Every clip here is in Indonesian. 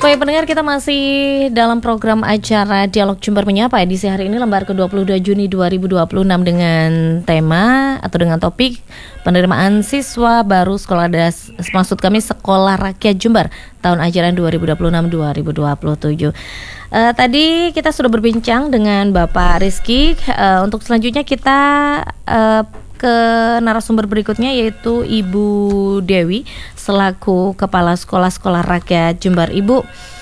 Baik pendengar, kita masih dalam program acara Dialog Jember Menyapa edisi hari ini lembar ke-22 Juni 2026 dengan tema atau dengan topik penerimaan siswa baru sekolah maksud kami Sekolah Rakyat Jember tahun ajaran 2026-2027. Tadi kita sudah berbincang dengan Bapak Rizky. Untuk selanjutnya kita ke narasumber berikutnya yaitu Ibu Dewi selaku Kepala Sekolah Rakyat Jember. Ibu,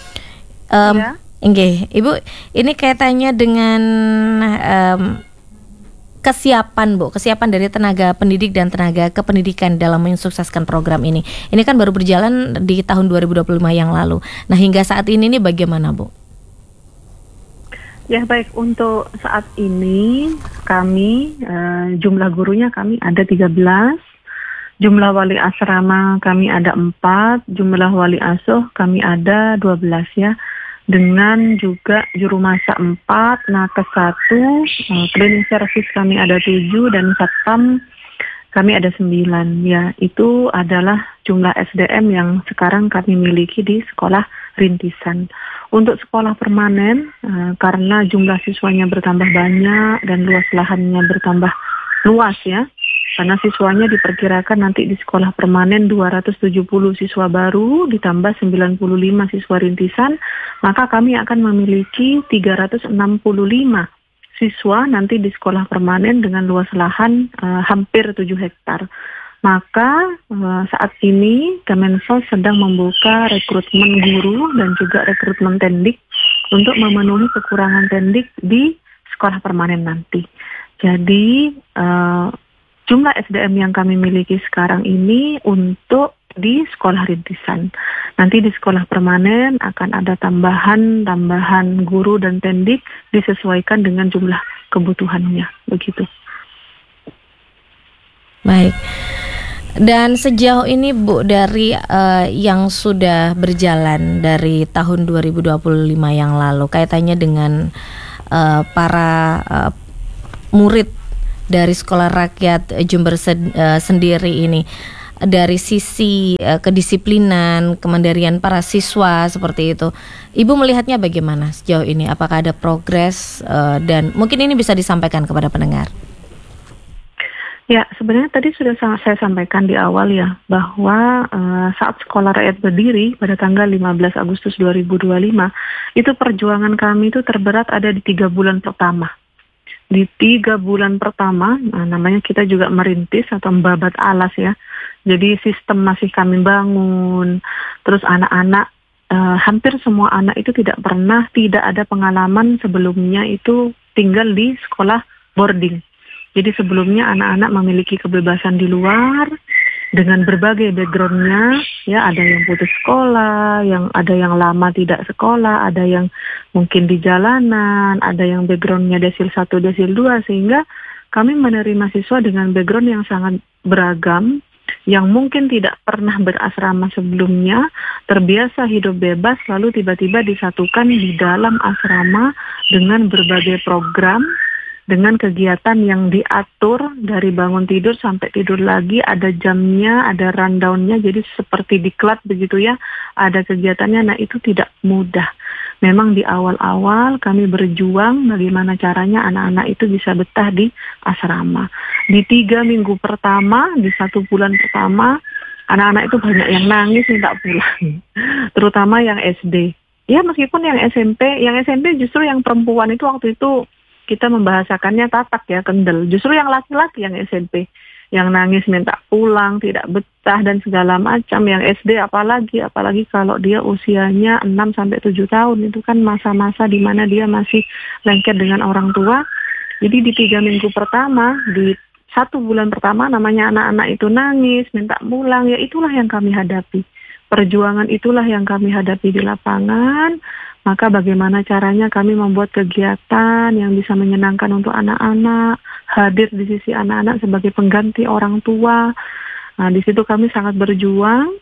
Ibu, ini kaitannya dengan kesiapan dari tenaga pendidik dan tenaga kependidikan dalam mensukseskan program ini. Ini kan baru berjalan di tahun 2025 yang lalu. Nah, hingga saat ini bagaimana, Bu? Ya, baik, untuk saat ini kami jumlah gurunya kami ada 13, jumlah wali asrama kami ada 4, jumlah wali asuh kami ada 12 ya, dengan juga juru masak 4, nakes 1, cleaning service kami ada 7, dan satpam kami ada 9 ya. Itu adalah jumlah SDM yang sekarang kami miliki di sekolah rintisan. Untuk sekolah permanen, karena jumlah siswanya bertambah banyak dan luas lahannya bertambah luas ya, karena siswanya diperkirakan nanti di sekolah permanen 270 siswa baru ditambah 95 siswa rintisan, maka kami akan memiliki 365 siswa nanti di sekolah permanen dengan luas lahan hampir 7 hektar. Maka saat ini Kemensos sedang membuka rekrutmen guru dan juga rekrutmen tendik untuk memenuhi kekurangan tendik di sekolah permanen nanti. Jadi jumlah SDM yang kami miliki sekarang ini untuk di sekolah rintisan. Nanti di sekolah permanen akan ada tambahan guru dan tendik disesuaikan dengan jumlah kebutuhannya, begitu. Baik. Dan sejauh ini Bu, dari yang sudah berjalan dari tahun 2025 yang lalu kaitannya dengan para murid dari Sekolah Rakyat Jember sendiri ini, dari sisi kedisiplinan, kemandirian para siswa seperti itu, Ibu melihatnya bagaimana sejauh ini? Apakah ada progres dan mungkin ini bisa disampaikan kepada pendengar? Ya, sebenarnya tadi sudah saya sampaikan di awal ya, bahwa saat Sekolah Rakyat berdiri pada tanggal 15 Agustus 2025, itu perjuangan kami itu terberat ada di 3 bulan pertama. Di 3 bulan pertama, namanya kita juga merintis atau membabat alas ya. Jadi sistem masih kami bangun, terus anak-anak, hampir semua anak itu tidak ada pengalaman sebelumnya itu tinggal di sekolah boarding. Jadi sebelumnya anak-anak memiliki kebebasan di luar dengan berbagai backgroundnya, ya, ada yang putus sekolah, ada yang lama tidak sekolah, ada yang mungkin di jalanan, ada yang backgroundnya desil 1, desil 2, sehingga kami menerima siswa dengan background yang sangat beragam, yang mungkin tidak pernah berasrama sebelumnya, terbiasa hidup bebas, lalu tiba-tiba disatukan di dalam asrama dengan berbagai program, dengan kegiatan yang diatur dari bangun tidur sampai tidur lagi, ada jamnya, ada rundownnya, jadi seperti diklat begitu ya, ada kegiatannya. Nah, itu tidak mudah. Memang di awal-awal kami berjuang bagaimana caranya anak-anak itu bisa betah di asrama. Di 3 minggu pertama, di 1 bulan pertama, anak-anak itu banyak yang nangis minta pulang, terutama yang SD. Ya, meskipun yang SMP justru yang perempuan itu waktu itu kita membahasakannya tatak ya, kendel. Justru yang laki-laki yang SMP yang nangis minta pulang, tidak betah dan segala macam. Yang SD apalagi kalau dia usianya 6-7 tahun, itu kan masa-masa di mana dia masih lengket dengan orang tua. Jadi di 3 minggu pertama, di 1 bulan pertama, namanya anak-anak itu nangis minta pulang, ya itulah yang kami hadapi. Perjuangan itulah yang kami hadapi di lapangan. Maka bagaimana caranya kami membuat kegiatan yang bisa menyenangkan untuk anak-anak, hadir di sisi anak-anak sebagai pengganti orang tua. Nah, di situ kami sangat berjuang.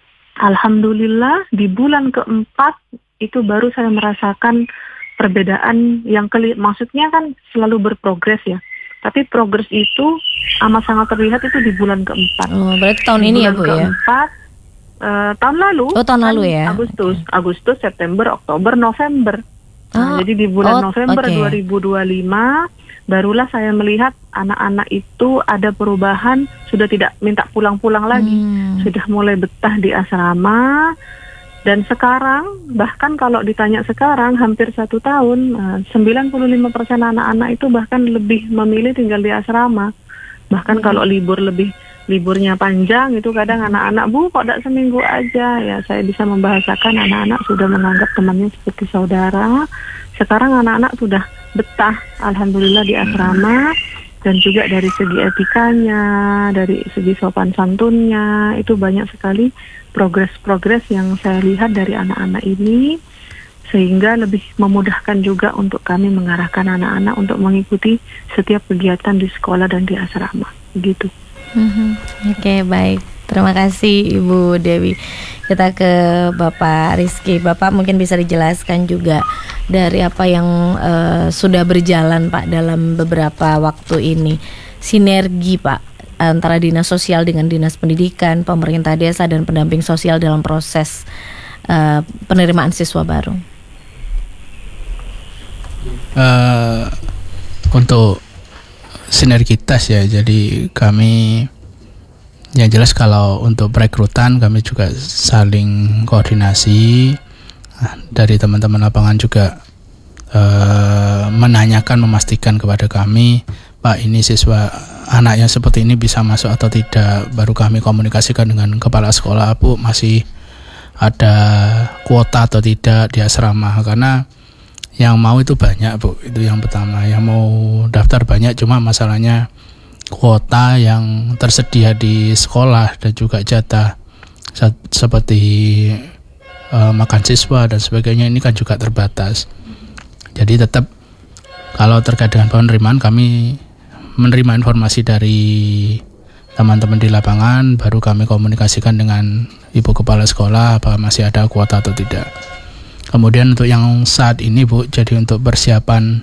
Alhamdulillah di bulan keempat itu baru saya merasakan perbedaan yang maksudnya kan selalu berprogres ya. Tapi progres itu amat sangat terlihat itu di bulan keempat. Oh, berarti tahun ini ya Bu ya? tahun lalu. Oh, tahun lalu ya. Agustus, September, Oktober, November. Jadi di bulan November 2025 barulah saya melihat anak-anak itu ada perubahan, sudah tidak minta pulang-pulang lagi, sudah mulai betah di asrama. Dan sekarang, bahkan kalau ditanya sekarang, hampir 1 tahun, 95% anak-anak itu bahkan lebih memilih tinggal di asrama. Bahkan kalau liburnya panjang, itu kadang anak-anak, Bu, kok tidak seminggu aja? Ya, saya bisa membahasakan anak-anak sudah menganggap temannya seperti saudara. Sekarang anak-anak sudah betah, alhamdulillah, di asrama. Dan juga dari segi etikanya, dari segi sopan santunnya, itu banyak sekali progres-progres yang saya lihat dari anak-anak ini, sehingga lebih memudahkan juga untuk kami mengarahkan anak-anak untuk mengikuti setiap kegiatan di sekolah dan di asrama, begitu. Oke, baik. Terima kasih Ibu Dewi. Kita ke Bapak Rizky. Bapak mungkin bisa dijelaskan juga dari apa yang sudah berjalan Pak dalam beberapa waktu ini. Sinergi Pak antara dinas sosial dengan dinas pendidikan, pemerintah desa dan pendamping sosial dalam proses penerimaan siswa baru. Untuk sinergitas ya, jadi kami yang jelas kalau untuk perekrutan kami juga saling koordinasi. Dari teman-teman lapangan juga menanyakan, memastikan kepada kami, Pak, ini siswa anaknya seperti ini bisa masuk atau tidak. Baru kami komunikasikan dengan kepala sekolah, Bu, masih ada kuota atau tidak di asrama, karena yang mau itu banyak, Bu. Itu yang pertama, yang mau daftar banyak, cuma masalahnya kuota yang tersedia di sekolah dan juga jatah seperti makan siswa dan sebagainya ini kan juga terbatas. Jadi tetap kalau terkait dengan penerimaan, kami menerima informasi dari teman-teman di lapangan, baru kami komunikasikan dengan Ibu Kepala Sekolah apa masih ada kuota atau tidak. Kemudian untuk yang saat ini, Bu, jadi untuk persiapan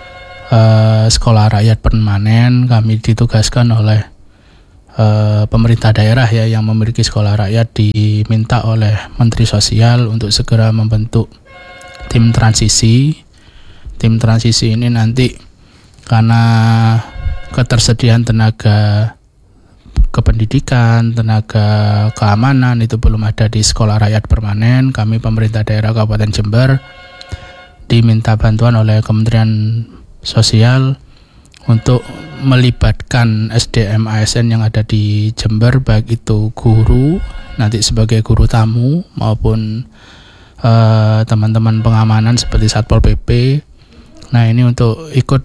sekolah rakyat permanen, kami ditugaskan oleh pemerintah daerah ya yang memiliki sekolah rakyat, diminta oleh Menteri Sosial untuk segera membentuk tim transisi. Tim transisi ini nanti karena ketersediaan tenaga kependidikan, tenaga keamanan itu belum ada di sekolah rakyat permanen, kami pemerintah daerah Kabupaten Jember diminta bantuan oleh Kementerian Sosial untuk melibatkan SDM ASN yang ada di Jember, baik itu guru nanti sebagai guru tamu maupun teman-teman pengamanan seperti Satpol PP. Nah, ini untuk ikut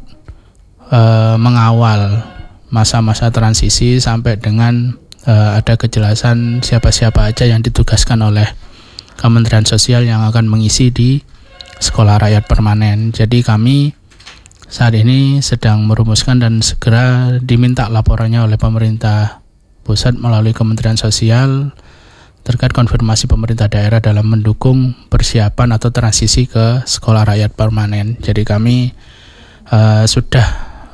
mengawal masa-masa transisi sampai dengan ada kejelasan siapa-siapa aja yang ditugaskan oleh Kementerian Sosial yang akan mengisi di sekolah rakyat permanen. Jadi kami saat ini sedang merumuskan dan segera diminta laporannya oleh pemerintah pusat melalui Kementerian Sosial terkait konfirmasi pemerintah daerah dalam mendukung persiapan atau transisi ke sekolah rakyat permanen. Jadi kami sudah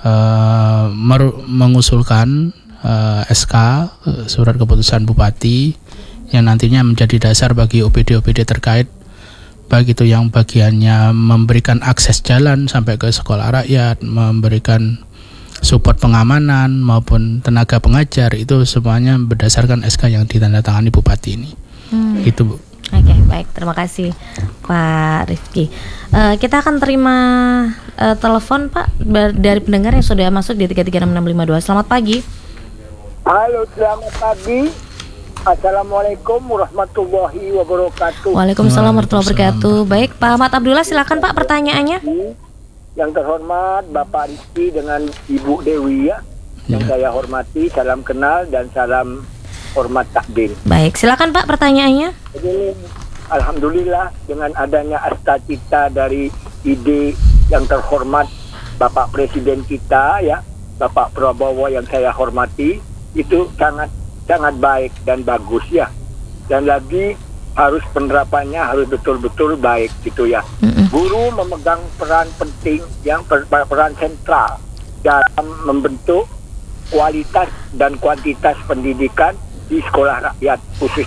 mengusulkan SK, surat keputusan Bupati, yang nantinya menjadi dasar bagi OPD-OPD terkait, baik itu yang bagiannya memberikan akses jalan sampai ke sekolah rakyat, memberikan support pengamanan maupun tenaga pengajar, itu semuanya berdasarkan SK yang ditandatangani Bupati ini. Gitu, Bu. Oke, baik, terima kasih Pak Rifki. Kita akan terima telepon Pak dari pendengar yang sudah masuk di 3366652. Selamat pagi. Halo, selamat pagi. Assalamualaikum warahmatullahi wabarakatuh. Waalaikumsalam warahmatullahi wabarakatuh. Baik, Pak Ahmad Abdullah, silakan Pak pertanyaannya. Yang terhormat Bapak Rizky dengan Ibu Dewi ya, yang saya hormati, salam kenal dan salam hormat takdim. Baik, silakan Pak pertanyaannya. Jadi alhamdulillah dengan adanya cita dari ide yang terhormat Bapak Presiden kita ya, Bapak Prabowo yang saya hormati, itu sangat baik dan bagus ya. Dan lagi harus penerapannya harus betul-betul baik gitu ya. Guru memegang peran penting yang peran sentral dalam membentuk kualitas dan kuantitas pendidikan di sekolah rakyat, khususnya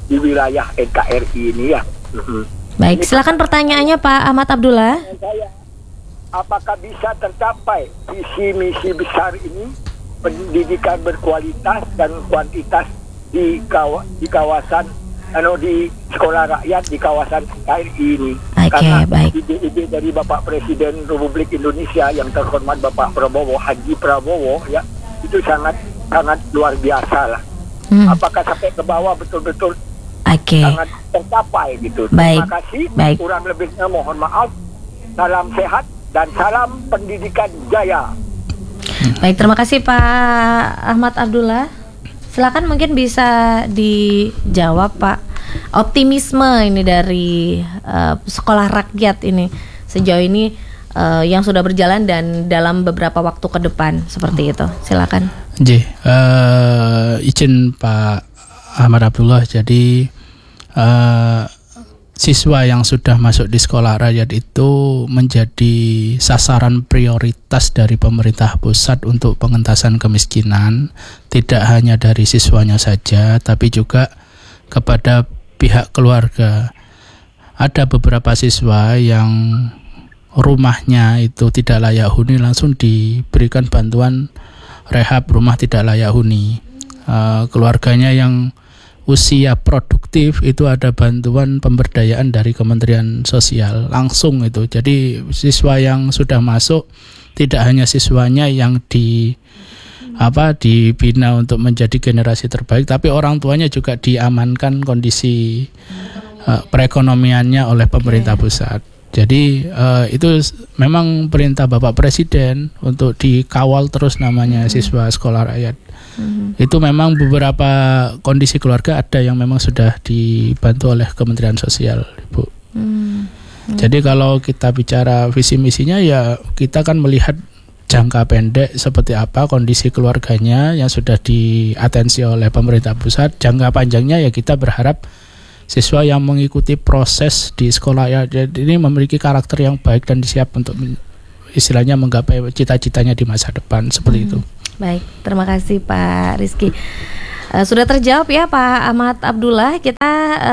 di wilayah NKRI ini ya. Baik, silakan pertanyaannya Pak Ahmad Abdullah. Apakah bisa tercapai visi misi besar ini, pendidikan berkualitas dan kuantitas di kawasan di sekolah rakyat di kawasan KRI ini? Karena baik. ide-ide dari Bapak Presiden Republik Indonesia yang terhormat Bapak Prabowo, Haji Prabowo ya, itu sangat luar biasa lah. Apakah sampai ke bawah betul-betul sangat tercapai gitu? Baik. Terima kasih. Baik. Kurang lebihnya mohon maaf. Salam sehat dan salam pendidikan jaya. Baik, terima kasih Pak Ahmad Abdullah. Silakan mungkin bisa dijawab Pak. Optimisme ini dari sekolah rakyat ini sejauh ini yang sudah berjalan dan dalam beberapa waktu ke depan seperti itu. Silakan. Izin Pak Ahmad Abdullah. Jadi siswa yang sudah masuk di sekolah rakyat itu menjadi sasaran prioritas dari pemerintah pusat untuk pengentasan kemiskinan, tidak hanya dari siswanya saja, tapi juga kepada pihak keluarga. Ada beberapa siswa yang rumahnya itu tidak layak huni, langsung diberikan bantuan rehab rumah tidak layak huni. Keluarganya yang usia produktif itu ada bantuan pemberdayaan dari Kementerian Sosial langsung itu. Jadi siswa yang sudah masuk tidak hanya siswanya yang dibina untuk menjadi generasi terbaik, tapi orang tuanya juga diamankan kondisi perekonomiannya oleh pemerintah pusat. Jadi itu memang perintah Bapak Presiden untuk dikawal terus namanya siswa sekolah rakyat. Itu memang beberapa kondisi keluarga ada yang memang sudah dibantu oleh Kementerian Sosial, Ibu. Jadi kalau kita bicara visi misinya ya kita kan melihat jangka pendek seperti apa kondisi keluarganya yang sudah diatensi oleh pemerintah pusat. Jangka panjangnya ya kita berharap siswa yang mengikuti proses di sekolah ya ini memiliki karakter yang baik dan siap untuk istilahnya menggapai cita-citanya di masa depan seperti itu. Baik, terima kasih Pak Rizky. Sudah terjawab ya Pak Ahmad Abdullah. Kita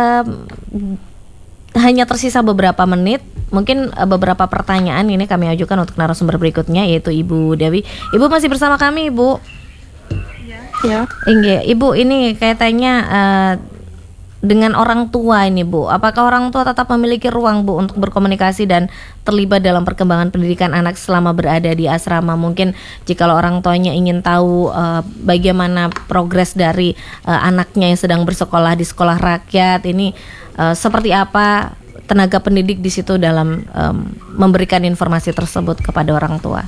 hanya tersisa beberapa menit. Mungkin beberapa pertanyaan ini kami ajukan untuk narasumber berikutnya, yaitu Ibu Dewi. Ibu masih bersama kami, Ibu? Ya. Ibu, ini kaitannya dengan orang tua ini, Bu. Apakah orang tua tetap memiliki ruang, Bu, untuk berkomunikasi dan terlibat dalam perkembangan pendidikan anak selama berada di asrama? Mungkin jika orang tuanya ingin tahu bagaimana progres dari anaknya yang sedang bersekolah di sekolah rakyat ini, seperti apa tenaga pendidik di situ dalam memberikan informasi tersebut kepada orang tua?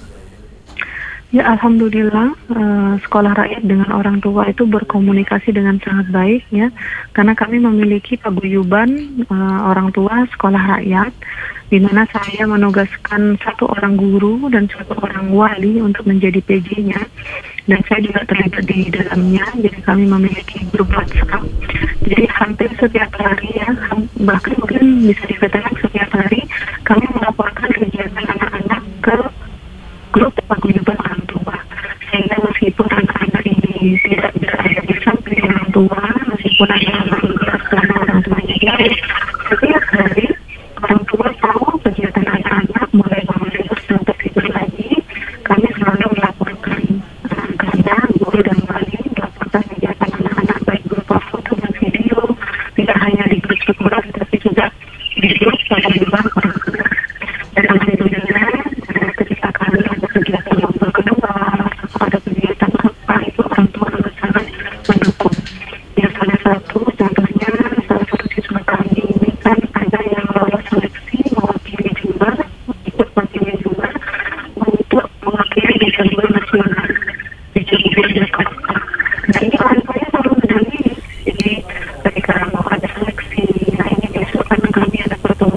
Ya, alhamdulillah sekolah rakyat dengan orang tua itu berkomunikasi dengan sangat baik ya, karena kami memiliki paguyuban orang tua sekolah rakyat, di mana saya menugaskan 1 orang guru dan 1 orang wali untuk menjadi PJ-nya, dan saya juga terlibat di dalamnya. Jadi kami memiliki grup WhatsApp. Jadi hampir setiap hari ya, bahkan mungkin bisa dikatakan setiap hari kami melaporkan kegiatan anak-anak ke grup paguyuban orang tua, sehingga meskipun anak-anak ini tidak berada di samping orang tua, meskipun ada anak ini karena orang tuanya jauh, setiap hari orang tua tahu kegiatan anak-anak mulai bangun sampai tidur lagi. Kami selalu melaporkan karena guru dan wali melaporkan kegiatan anak-anak baik berupa foto dan video, tidak hanya di grup sekolah tapi juga di grup paguyuban orang tua. Dan alhamdulillah ketika kami ada kegiatan yang berkeluar, ada kegiatan apa, itu orang tua sangat mendukung. Ya, salah satu contohnya, salah satu siswa kami ini kan ada yang lolos seleksi mewakili Jember, ikut mewakili Jember untuk mewakili di Jember nasional di Jember Jakarta. Nah, ini orang tuanya selalu mendampingi. Jadi ketika mau ada seleksi, nah ini besok kan kami ada pertemuan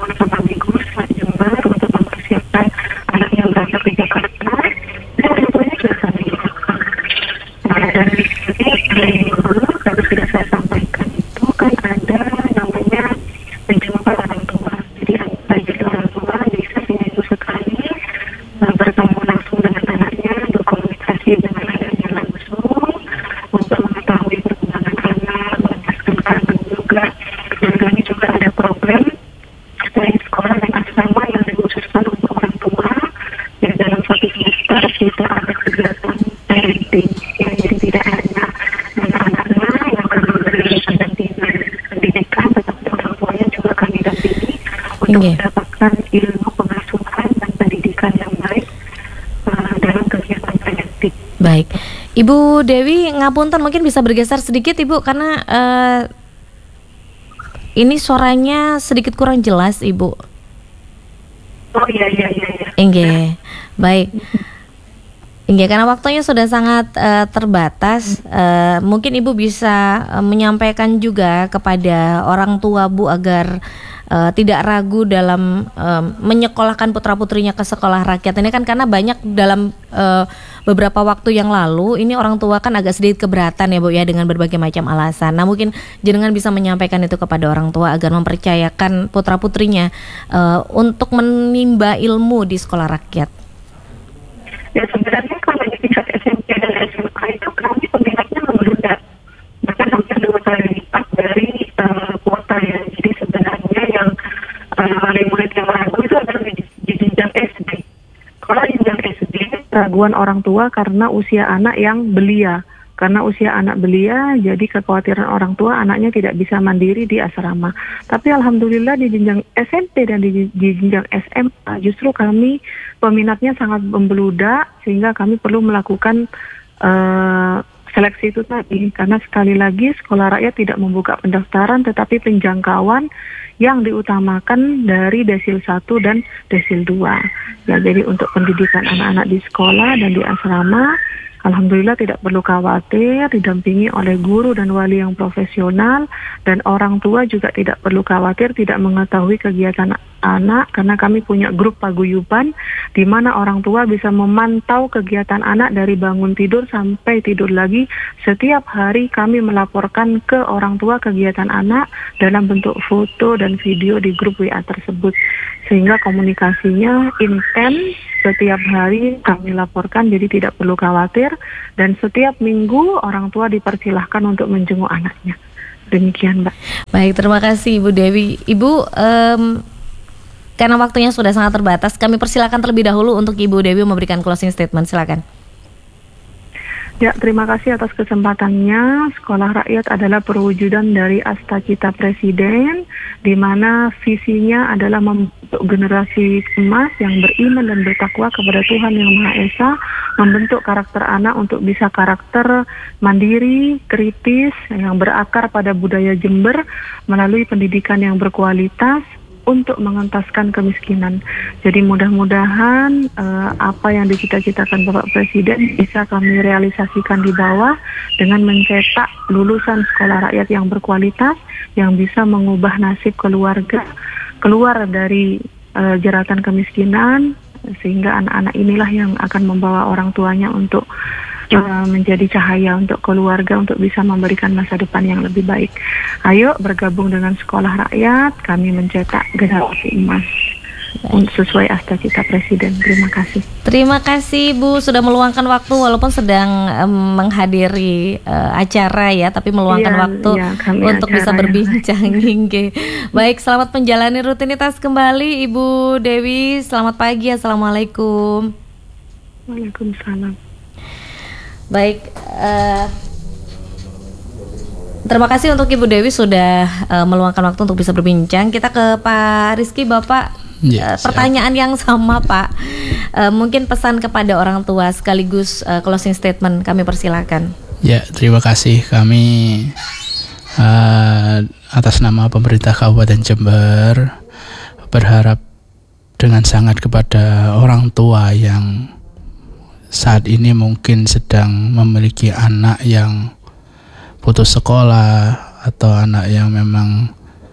untuk Nggih. mendapatkan ilmu pengasuhan dan pendidikan yang baik dalam kegiatan preventif. Baik, Ibu Dewi ngapunten, mungkin bisa bergeser sedikit Ibu karena ini suaranya sedikit kurang jelas Ibu. Oh iya. Nggih. Baik. Nggih, karena waktunya sudah sangat terbatas, mungkin Ibu bisa menyampaikan juga kepada orang tua Bu agar tidak ragu dalam menyekolahkan putra-putrinya ke sekolah rakyat ini kan, karena banyak dalam beberapa waktu yang lalu ini orang tua kan agak sedikit keberatan ya Bu ya dengan berbagai macam alasan. Nah, mungkin jenengan bisa menyampaikan itu kepada orang tua agar mempercayakan putra-putrinya untuk menimba ilmu di sekolah rakyat. Ya sebenarnya kalau di tingkat SMP dan SMA itu kami peminatnya membludak, bahkan hampir 2 kali lipat dari kuota ya. Jadi sebenarnya yang murid yang ragu itu adalah di jenjang SD. Kalau di jenjang SD, raguan orang tua karena usia anak yang belia. Karena usia anak belia, jadi kekhawatiran orang tua anaknya tidak bisa mandiri di asrama. Tapi alhamdulillah di jenjang SMP dan di jenjang SMA justru kami peminatnya sangat membeludak, sehingga kami perlu melakukan seleksi itu tadi. Karena sekali lagi sekolah rakyat tidak membuka pendaftaran, tetapi penjangkauan yang diutamakan dari desil 1 dan desil 2. Ya, jadi untuk pendidikan anak-anak di sekolah dan di asrama, alhamdulillah tidak perlu khawatir, didampingi oleh guru dan wali yang profesional, dan orang tua juga tidak perlu khawatir tidak mengetahui kegiatan anak, karena kami punya grup paguyuban di mana orang tua bisa memantau kegiatan anak dari bangun tidur sampai tidur lagi. Setiap hari kami melaporkan ke orang tua kegiatan anak dalam bentuk foto dan video di grup WA tersebut, sehingga komunikasinya intens. Setiap hari kami laporkan, jadi tidak perlu khawatir, dan setiap minggu orang tua dipersilahkan untuk menjenguk anaknya. Demikian, Mbak. Baik, terima kasih Ibu Dewi. Ibu, karena waktunya sudah sangat terbatas, kami persilakan terlebih dahulu untuk Ibu Dewi memberikan closing statement. Silakan. Ya, terima kasih atas kesempatannya. Sekolah rakyat adalah perwujudan dari Astacita Presiden, di mana visinya adalah membentuk generasi emas yang beriman dan bertakwa kepada Tuhan Yang Maha Esa, membentuk karakter anak untuk bisa karakter mandiri, kritis, yang berakar pada budaya Jember melalui pendidikan yang berkualitas, untuk mengentaskan kemiskinan. Jadi mudah-mudahan apa yang dicita-citakan Bapak Presiden bisa kami realisasikan di bawah dengan mencetak lulusan sekolah rakyat yang berkualitas, yang bisa mengubah nasib keluarga, keluar dari jeratan kemiskinan, sehingga anak-anak inilah yang akan membawa orang tuanya untuk menjadi cahaya untuk keluarga, untuk bisa memberikan masa depan yang lebih baik. Ayo bergabung dengan sekolah rakyat, kami mencetak generasi emas sesuai Astacita Presiden. Terima kasih. Terima kasih Bu sudah meluangkan waktu walaupun sedang menghadiri acara ya, tapi meluangkan waktu untuk bisa berbincang. Baik, selamat menjalani rutinitas kembali Ibu Dewi. Selamat pagi, assalamualaikum. Waalaikumsalam. Baik, terima kasih untuk Ibu Dewi sudah meluangkan waktu untuk bisa berbincang. Kita ke Pak Rizky, Bapak. Pertanyaan yang sama Pak, mungkin pesan kepada orang tua sekaligus closing statement kami persilakan. Ya, terima kasih. Kami atas nama pemerintah Kabupaten Jember berharap dengan sangat kepada orang tua yang saat ini mungkin sedang memiliki anak yang putus sekolah atau anak yang memang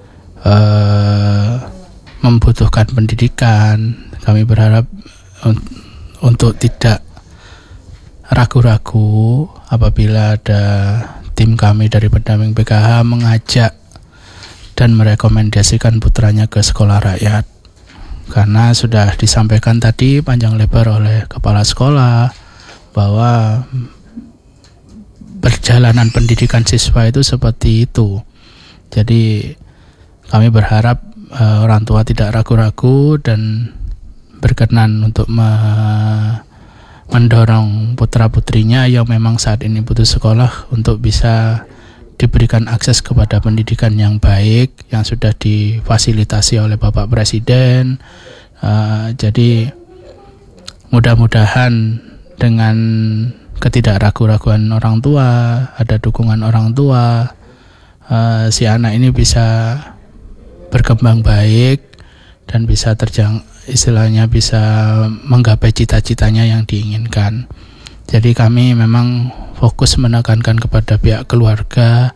membutuhkan pendidikan. Kami berharap untuk tidak ragu-ragu apabila ada tim kami dari pendamping PKH mengajak dan merekomendasikan putranya ke sekolah rakyat. Karena sudah disampaikan tadi panjang lebar oleh kepala sekolah bahwa perjalanan pendidikan siswa itu seperti itu. Jadi kami berharap orang tua tidak ragu-ragu dan berkenan untuk mendorong putra-putrinya yang memang saat ini putus sekolah untuk bisa diberikan akses kepada pendidikan yang baik yang sudah difasilitasi oleh Bapak Presiden. Jadi mudah-mudahan dengan ketidakragu-raguan orang tua, ada dukungan orang tua, si anak ini bisa berkembang baik dan bisa istilahnya bisa menggapai cita-citanya yang diinginkan. Jadi kami memang fokus menekankan kepada pihak keluarga,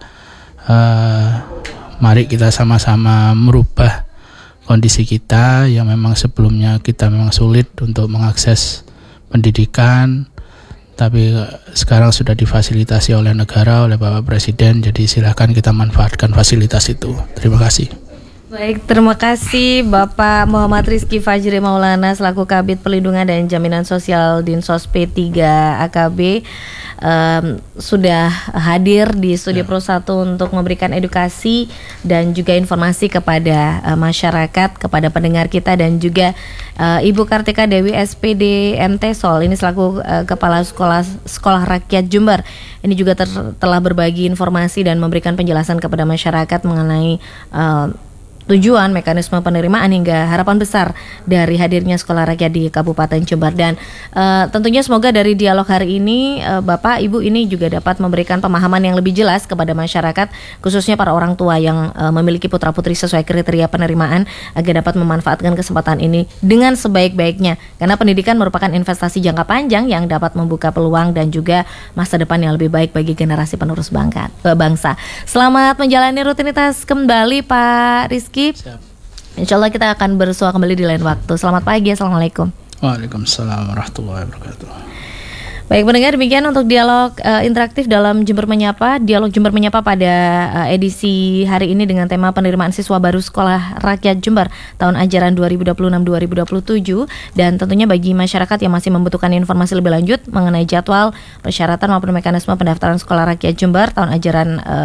mari kita sama-sama merubah kondisi kita yang memang sebelumnya kita memang sulit untuk mengakses pendidikan, tapi sekarang sudah difasilitasi oleh negara, oleh Bapak Presiden. Jadi silakan kita manfaatkan fasilitas itu. Terima kasih. Baik, terima kasih Bapak Muhammad Rizky Fajri Maulana selaku Kabid Perlindungan dan Jaminan Sosial Dinsos P3 AKB sudah hadir di Studio Pro 1 untuk memberikan edukasi dan juga informasi kepada masyarakat, kepada pendengar kita, dan juga Ibu Kartika Dewi SPD MT Sol ini selaku Kepala Sekolah Rakyat Jember. Ini juga telah berbagi informasi dan memberikan penjelasan kepada masyarakat mengenai tujuan, mekanisme penerimaan hingga harapan besar dari hadirnya sekolah rakyat di Kabupaten Jember. Dan tentunya semoga dari dialog hari ini Bapak Ibu ini juga dapat memberikan pemahaman yang lebih jelas kepada masyarakat, khususnya para orang tua yang memiliki putra-putri sesuai kriteria penerimaan, agar dapat memanfaatkan kesempatan ini dengan sebaik-baiknya, karena pendidikan merupakan investasi jangka panjang yang dapat membuka peluang dan juga masa depan yang lebih baik bagi generasi penerus bangsa. Selamat menjalani rutinitas kembali Pak Rizky. Siap. Insya Allah kita akan bersua kembali di lain waktu. Selamat pagi, Assalamualaikum. Waalaikumsalam warahmatullahi wabarakatuh. Baik pendengar, demikian untuk dialog interaktif dalam Jember Menyapa. Dialog Jember Menyapa pada edisi hari ini dengan tema penerimaan siswa baru Sekolah Rakyat Jember tahun ajaran 2026-2027. Dan tentunya bagi masyarakat yang masih membutuhkan informasi lebih lanjut mengenai jadwal, persyaratan maupun mekanisme pendaftaran Sekolah Rakyat Jember tahun ajaran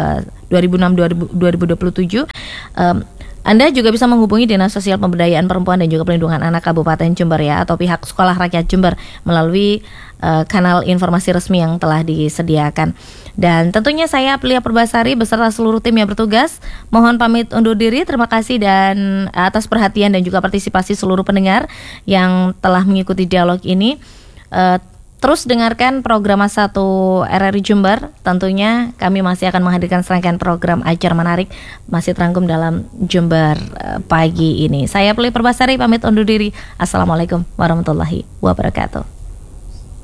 2026-2027, Anda juga bisa menghubungi Dinas Sosial Pemberdayaan Perempuan dan juga Perlindungan Anak Kabupaten Jember ya, atau pihak Sekolah Rakyat Jember melalui kanal informasi resmi yang telah disediakan. Dan tentunya saya Aprilia Purbasari beserta seluruh tim yang bertugas mohon pamit undur diri. Terima kasih dan atas perhatian dan juga partisipasi seluruh pendengar yang telah mengikuti dialog ini. Terus dengarkan program 1 RRI Jember. Tentunya kami masih akan menghadirkan serangkaian program acara menarik masih terangkum dalam Jember pagi ini. Saya Aprilia Purbasari pamit undur diri. Assalamualaikum warahmatullahi wabarakatuh.